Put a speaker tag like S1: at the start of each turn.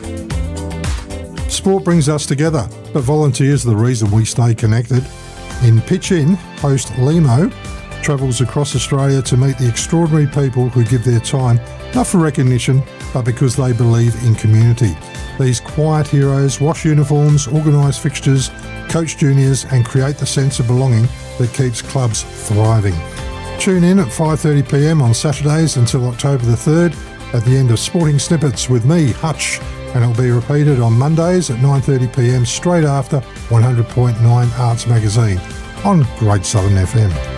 S1: Sport brings us together, but volunteers are the reason we stay connected. In Pitch In, host Limo travels across Australia to meet the extraordinary people who give their time, not for recognition, but because they believe in community. These quiet heroes wash uniforms, organise fixtures, coach juniors and create the sense of belonging that keeps clubs thriving. Tune in at 5:30 p.m. on Saturdays until October the 3rd at the end of Sporting Snippets with me, Hutch, and it'll be repeated on Mondays at 9:30 p.m. straight after 100.9 Arts Magazine on Great Southern FM.